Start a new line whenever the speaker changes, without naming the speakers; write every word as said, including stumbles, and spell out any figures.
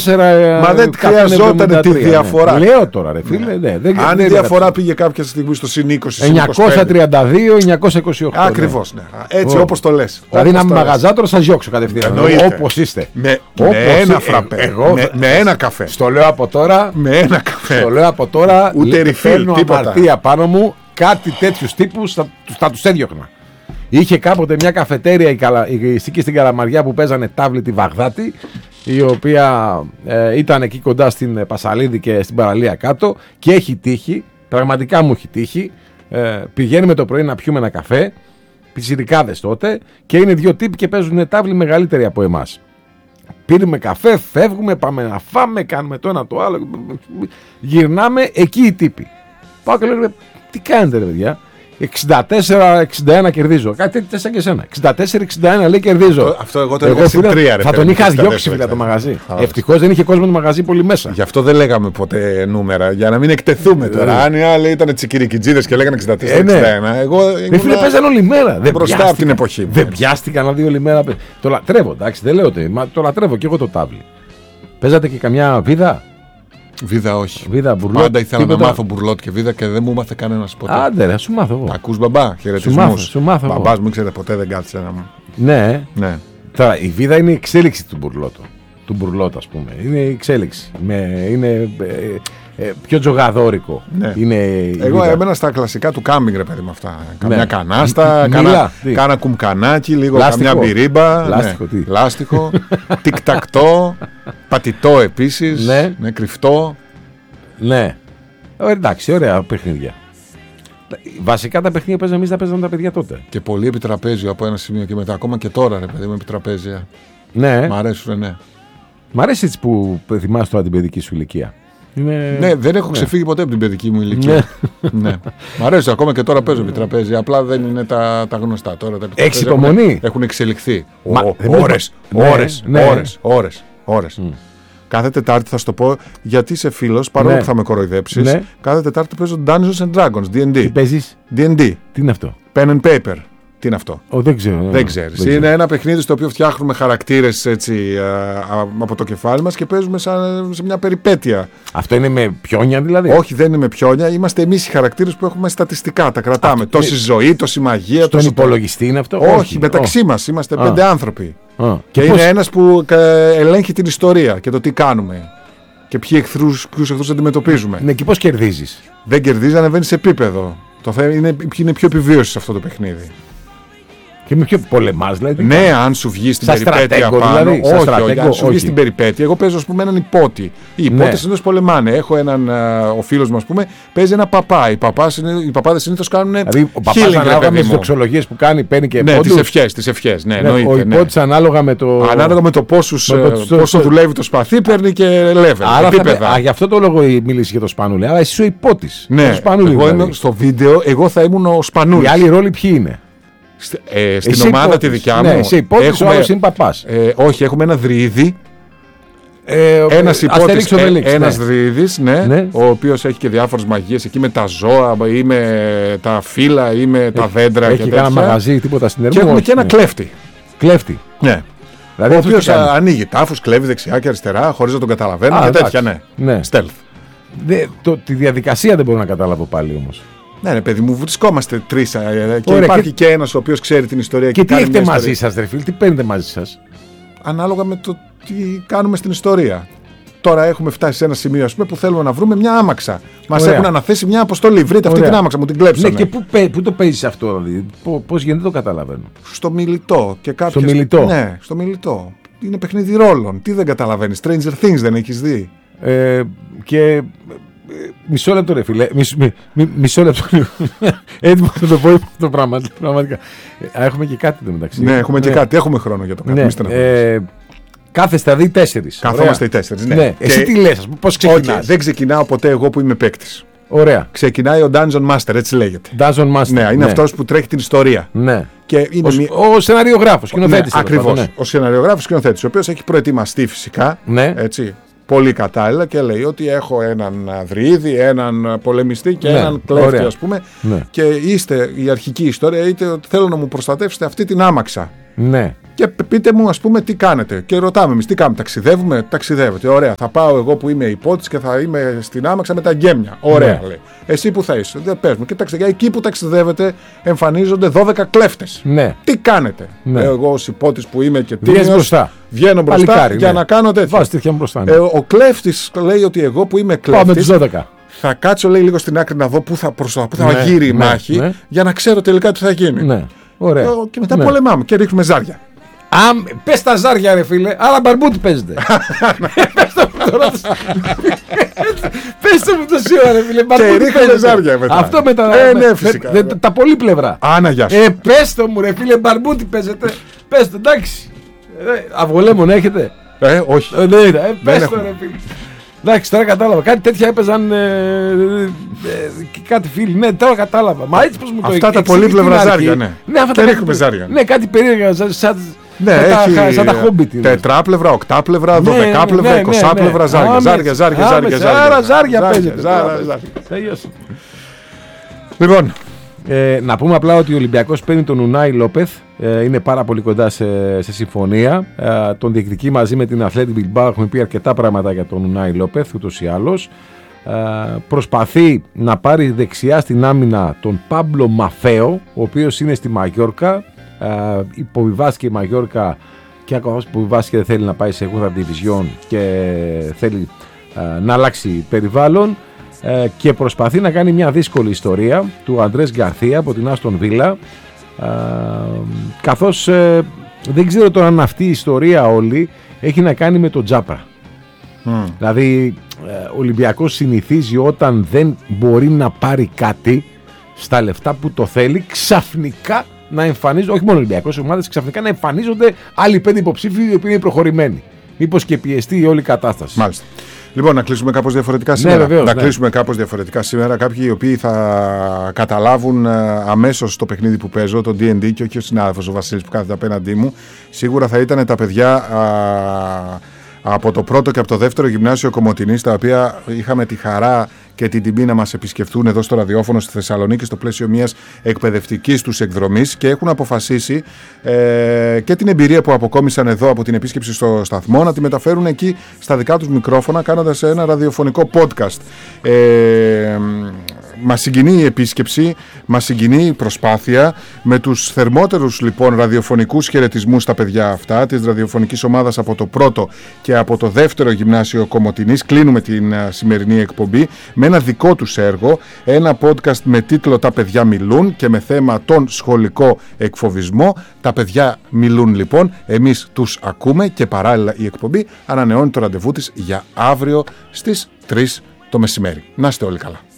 τέσσερα.
Μα δεν χρειαζόταν τη διαφορά.
Ναι. Λέω τώρα, ρε φίλε. Ναι. Δεν,
Αν
δεν
η διαφορά δεν πήγε κάποια στιγμή στο συν είκοσι.
εννιακόσια τριάντα δύο εννιακόσια είκοσι οκτώ.
Ακριβώς. Ναι. Έτσι oh. όπως το λες.
Δηλαδή να είμαι μαγαζάτορα, σας διώξω κατευθείαν. Όπως είστε.
Με, όπως με ένα φραπέ. Εγώ, με, με ένα καφέ.
Στο λέω από τώρα.
Με ένα καφέ.
Στο λέω από τώρα.
Ούτε refill, τίποτα.
Αμαρτία πάνω μου. Κάτι τέτοιους τύπους θα, θα τους έδιωχνα. Είχε κάποτε μια καφετέρια εκεί στην Καλαμαριά που παίζανε τάβλη τη Βαγδάτη, η οποία ε, ήταν εκεί κοντά στην Πασαλίδη και στην παραλία κάτω, και έχει τύχει, πραγματικά μου έχει τύχει, ε, πηγαίνουμε το πρωί να πιούμε ένα καφέ, πιτσιρικάδες τότε, και είναι δύο τύποι και παίζουν τάβλη μεγαλύτεροι από εμάς. Πίνουμε καφέ, φεύγουμε, πάμε να φάμε, κάνουμε το ένα το άλλο, γυρνάμε, εκεί οι τύποι. Πάω και λέω, τι κάνετε ρε παιδιά? εξήντα τέσσερα εξήντα ένα κερδίζω. Κάτι τέτοιο σαν και εσένα. εξήντα τέσσερα εξήντα ένα λέει κερδίζω.
Αυτό, αυτό εγώ το έλεγα στην τρία, ρε.
Θα τον είχα διώξει φίλε το μαγαζί. Ευτυχώς δεν είχε κόσμο το μαγαζί πολύ μέσα.
Γι' αυτό δεν λέγαμε ποτέ νούμερα. Για να μην εκτεθούμε τώρα. Αν οι άλλοι ήταν τσικυρικιτζίδες και λέγανε εξήντα τέσσερα εξήντα ένα. Εγώ.
Δεν φίλε παίζανε όλη μέρα.
Μπροστά από την εποχή μου.
Δεν πιάστηκαν να δει όλη μέρα. Το λατρεύω, εντάξει, δεν λέω ότι. Το λατρεύω και εγώ το τάβλι. Παίζατε και καμιά βίδα?
Βίδα όχι.
Βίδα, μπουρλότ.
Πάντα ήθελα τίποτα. Να μάθω μπουρλότ και βίδα και δεν μου μάθε κανένας ποτέ.
Άντε ρε, σου μάθω εγώ.
Ακούς μπαμπά, χαιρετισμούς. Μπαμπάς μου ήξερε ποτέ, δεν κάθισε να μου.
Ναι.
ναι.
Τώρα η βίδα είναι η εξέλιξη του μπουρλότου. Του μπουρλότ, ας πούμε. Είναι η εξέλιξη. Με, είναι ε, ε, πιο τζογαδόρικο. Ναι. Είναι
εγώ έμενα στα κλασικά του κάμπινγκ, ρε παιδί με αυτά. Καμιά ναι. κανάστα, κάνα, κάνα κουμκανάκι, λίγο λάστιχο. Καμιά μπυρίμπα.
Λάστιχο, ναι. τι.
Λάστιχο τικτακτό, πατητό επίσης,
ναι.
ναι, κρυφτό.
Ναι. Ε, εντάξει, ωραία παιχνίδια. Βασικά τα παιχνίδια παίζαμε εμείς, τα παίζαμε τα παιδιά τότε.
Και πολύ επιτραπέζιο από ένα σημείο και μετά. Ακόμα και τώρα, ρε παιδί μου, επιτραπέζια.
Ναι.
Μ' αρέσουν, ναι.
Μ' αρέσει έτσι που θυμάσαι τώρα την παιδική σου ηλικία. Είναι...
Ναι, δεν έχω ναι. ξεφύγει ποτέ από την παιδική μου ηλικία. ναι. Μ' αρέσει, ακόμα και τώρα παίζω επιτραπέζια. Απλά δεν είναι τα, τα γνωστά.
Έχεις υπομονή.
Έχουν, έχουν εξελιχθεί.
Μα,
ώρες, ώρες, ώρες, ώρες, ώρες. Κάθε Τετάρτη θα σου το πω, γιατί είσαι φίλος, παρόλο ναι. που θα με κοροϊδέψεις. Ναι. Κάθε Τετάρτη παίζω Dungeons and Dragons, ντι εν ντι.
Τι παίζεις?
ντι εν ντι.
Τι είναι αυτό?
Pen and paper. Τι είναι αυτό?
Ο, δεν ξέρω.
Δεν ξέρεις. Δεν είναι ξέρω. Ένα παιχνίδι στο οποίο φτιάχνουμε χαρακτήρες έτσι, α, α, από το κεφάλι μας και παίζουμε σαν, σε μια περιπέτεια. Αυτό
είναι με πιόνια δηλαδή?
Όχι, δεν είναι με πιόνια. Είμαστε εμείς οι χαρακτήρες που έχουμε στατιστικά. Τα κρατάμε. Αυτό τόση είναι... ζωή, τόση μαγεία.
Στον τόσο... υπολογιστή είναι αυτό?
Όχι, Όχι. μεταξύ oh. μας. Είμαστε oh. πέντε άνθρωποι.
Oh.
Και, και είναι πώς... ένας που ελέγχει την ιστορία και το τι κάνουμε. Και ποιοι εχθρούς, ποιους εχθρούς αντιμετωπίζουμε.
Ναι, και πώς κερδίζεις?
Δεν κερδίζει, ανεβαίνει σε επίπεδο. Το θέμα είναι ποιοι είναι πιο επιβίωση σε αυτό το παιχνίδι.
Και με πιο πολεμάς, δηλαδή.
Ναι, αν σου βγει στην περιπέτεια πάνω. Δηλαδή, όχι, στρατέγκο, όχι, αν σου βγει στην περιπέτεια. Εγώ παίζω, ας πούμε, έναν υπότη. Οι υπότες ναι. συνήθως πολεμάνε. Έχω έναν, ο φίλος μου, ας πούμε, παίζει ένα παπά. Οι, οι παπάδες συνήθως κάνουν.
Δηλαδή, ο παπάς ανάλογα με τις δοξολογίες που κάνει, παίρνει και.
Ναι, τις ευχές, τις ευχές. Ναι, ναι,
ο υπότης ναι. ανάλογα με το.
Ανάλογα με το πόσους, με το πόσο δουλεύει το σπαθί, παίρνει και level.
Άρα, γι' αυτό το λόγο μίλησε για το σπανούλι. Αλλά εσύ ο υπότης.
Ναι, εγώ στο βίντεο, εγώ θα ήμουν ο σπανούλης.
Οι άλλοι ρόλοι ποιοι είναι?
Ε, στην ομάδα υπότης, τη δικιά μου.
Ναι, σε υπότης, ο άλλος είναι παπάς.
Ε, όχι, έχουμε ένα δρυδί. Ε, ένας υπότης, ε,
ναι.
ένας δρυδής, ναι, ναι, ο οποίος έχει και διάφορες μαγείες εκεί με τα ζώα ή με τα φύλλα ή με τα δέντρα.
Έχει και κανένα μαγαζί, τίποτα στην Ερμό.
Και έχουμε και ένα
ναι. κλέφτη.
Κλέφτη. Ναι.
Δηλαδή
ο οποίος ανοίγει τάφους, κλέβει δεξιά και αριστερά χωρίς να τον καταλαβαίνω Α, και τέτοια, ναι.
ναι.
Stealth.
Δε, το, τη διαδικασία δεν μπορώ να καταλάβω πάλι όμως.
Ναι, ναι, παιδί μου, βρισκόμαστε τρεις και Ωραία, υπάρχει και, και ένας ο οποίος ξέρει την ιστορία.
Και, και τι έχετε μαζί σας, ρε φίλε, τι παίρνετε μαζί σας?
Ανάλογα με το τι κάνουμε στην ιστορία. Τώρα έχουμε φτάσει σε ένα σημείο, ας πούμε, που θέλουμε να βρούμε μια άμαξα. Μας έχουν αναθέσει μια αποστολή. Βρείτε αυτή την άμαξα, μου την κλέψανε.
Ναι, και πού, πού το παίζεις αυτό, δηλαδή, πώς γίνεται, το καταλαβαίνω.
Στο μιλητό. Και κάποιες...
Στο μιλητό.
Ναι, στο μιλητό. Είναι παιχνίδι ρόλων. Τι δεν καταλαβαίνεις? Stranger Things δεν έχεις δει?
Ε, και. Μισό λεπτό, ρε φίλε. Μισό, μι, μι, μισό λεπτό. Έτοιμο να το πω το πράγμα. Πραγματικά. Έχουμε και κάτι εδώ μεταξύ.
Ναι, έχουμε και ναι. κάτι. Έχουμε χρόνο για το κάτι.
Ναι. Ε, κάθεστε δηλαδή τέσσερις.
Καθόμαστε οι τέσσερις. Ναι.
ναι. Εσύ τι λες, πώς ξεκινάς?
Okay, δεν ξεκινάω ποτέ εγώ που είμαι παίκτης.
Ωραία.
Ξεκινάει ο Dungeon Master, έτσι λέγεται.
Dungeon Master.
Ναι, είναι ναι. αυτός που τρέχει την ιστορία.
Ναι.
Και είναι
ο,
μια...
ο σεναριογράφος, σκηνοθέτης.
Ναι, ακριβώς. Ναι. Ο σεναριογράφος, σκηνοθέτης, ο οποίος έχει προετοιμαστεί φυσικά.
Ναι.
Έτσι. Πολύ κατάλληλα και λέει ότι έχω έναν δρυδί, έναν πολεμιστή και ναι, έναν κλέφτη, ωραία. Ας πούμε. Ναι. Και είστε η αρχική ιστορία, είτε ότι θέλω να μου προστατεύσετε αυτή την άμαξα.
Ναι.
Και πείτε μου, ας πούμε, τι κάνετε. Και ρωτάμε εμείς, τι κάνουμε, ταξιδεύουμε, ταξιδεύετε. Ωραία, θα πάω εγώ που είμαι υπότης και θα είμαι στην άμαξα με τα γκέμια. Ωραία, ναι. λέει. Εσύ που θα είσαι, δεν πες μου. Και ταξιδεύετε. Εκεί που ταξιδεύετε εμφανίζονται δώδεκα κλέφτες.
Ναι.
Τι κάνετε. Ναι. Εγώ ως υπότης που είμαι και
τίμιος, μπροστά.
βγαίνω μπροστά Παλικάρι,
ναι.
για να κάνω τέτοια.
Βάζω τέτοια μπροστά. Ναι.
Ε, ο κλέφτης λέει ότι εγώ που είμαι κλέφτης.
Πάω με τους δώδεκα.
Θα κάτσω, λέει, λίγο στην άκρη να δω πού θα, προσω... θα
ναι,
γύρει η
ναι,
μάχη
ναι.
για να ξέρω τελικά τι θα γίνει.
Ναι. Ωραία.
Ε, και μετά
ναι.
πολεμάμε και ρίχνουμε ζάρια.
Α, πες τα ζάρια, ρε φίλε, άρα μπαρμπούτι παίζετε. Πες το μου τώρα. Πες το μου τόση ώρα, ρε φίλε, μπαρμπούτι
παίζετε. Και ρίχνουμε ζάρια μετά.
Αυτό με τα,
ε,
με,
ναι, φυσικά,
με, με, τα πολύπλευρα.
Άνα, γεια σου.
Ε, πες το μου, ρε φίλε, μπαρμπούτι παίζετε. Πες το, εντάξει. Ε, αυγολέμον έχετε.
Ε, όχι.
Ε, ναι, ε, πες το, ρε φίλε. Εντάξει, τώρα κατάλαβα. Κάτι τέτοια έπαιζαν ε, ε, ε, κάτι φίλοι. Ναι, τώρα κατάλαβα. Μα έτσι πώς μου το
αυτά τα πολύπλευρα ζάρια, ναι.
Ναι, αυτά
και
τα
ρίχνουμε ζάρια.
Ναι, κάτι περίεργα σαν, σαν,
ναι,
σαν,
έχει,
τα, σαν τα χόμπιτ.
Τετράπλευρα, οκτάπλευρα,
ναι,
δωδεκάπλευρα, ναι, εικοσάπλευρα
ναι,
ζάρια.
Ναι.
Ζάρια, ζάρια, ζάρια, ζάρια.
Άρα ζάρια παίζετε.
Τελείωσε. Λοιπόν.
Ε, να πούμε απλά ότι ο Ολυμπιακός παίρνει τον Ουνάι Λόπεθ, ε, είναι πάρα πολύ κοντά σε, σε συμφωνία. Ε, τον διεκδικεί μαζί με την Athletic Bilbao. Έχουμε πει αρκετά πράγματα για τον Ουνάι Λόπεθ ούτως ή άλλως. Ε, προσπαθεί να πάρει δεξιά στην άμυνα τον Πάμπλο Μαφέο, ο οποίος είναι στη Μαγιόρκα. Ε, υποβιβάστηκε η Μαγιόρκα και ακόμα υποβιβάστηκε δεν θέλει να πάει σε Segunda Division και θέλει ε, να αλλάξει περιβάλλον. Ε, και προσπαθεί να κάνει μια δύσκολη ιστορία του Αντρές Γκαρθία από την Άστον Βίλα, ε, καθώς ε, δεν ξέρω τώρα αν αυτή η ιστορία όλη έχει να κάνει με τον Τζάπρα. Mm. Δηλαδή ε, ο Ολυμπιακός συνηθίζει όταν δεν μπορεί να πάρει κάτι στα λεφτά που το θέλει, ξαφνικά να εμφανίζονται, όχι μόνο Ολυμπιακός, οι ομάδες ξαφνικά να εμφανίζονται άλλοι πέντε υποψήφοι οι οποίοι είναι προχωρημένοι. Μήπως και πιεστεί η όλη κατάσταση.
Μάλιστα. Λοιπόν, να κλείσουμε κάπως διαφορετικά σήμερα.
Ναι, βεβαίως,
να
ναι.
κλείσουμε κάπως διαφορετικά σήμερα. Κάποιοι οι οποίοι θα καταλάβουν αμέσως το παιχνίδι που παίζω, το ντι εν ντι, και όχι ο συνάδελφος ο Βασίλης που κάθεται απέναντί μου. Σίγουρα θα ήταν τα παιδιά α, από το πρώτο και από το δεύτερο γυμνάσιο Κομοτηνής, τα οποία είχαμε τη χαρά και την τιμή να μας επισκεφτούν εδώ στο ραδιόφωνο στη Θεσσαλονίκη στο πλαίσιο μιας εκπαιδευτικής τους εκδρομής, και έχουν αποφασίσει ε, και την εμπειρία που αποκόμισαν εδώ από την επίσκεψη στο σταθμό να τη μεταφέρουν εκεί στα δικά τους μικρόφωνα, κάνοντας ένα ραδιοφωνικό podcast. Ε, μας συγκινεί η επίσκεψη, μας συγκινεί η προσπάθεια. Με τους θερμότερους λοιπόν ραδιοφωνικούς χαιρετισμούς στα παιδιά αυτά της ραδιοφωνικής ομάδας από το πρώτο και από το δεύτερο γυμνάσιο Κομοτηνής, κλείνουμε την uh, σημερινή εκπομπή με ένα δικό τους έργο, ένα podcast με τίτλο «Τα παιδιά μιλούν» και με θέμα τον σχολικό εκφοβισμό. Τα παιδιά μιλούν λοιπόν, εμείς τους ακούμε, και παράλληλα η εκπομπή ανανεώνει το ραντεβού της για αύριο στις τρεις το μεσημέρι. Να είστε όλοι καλά.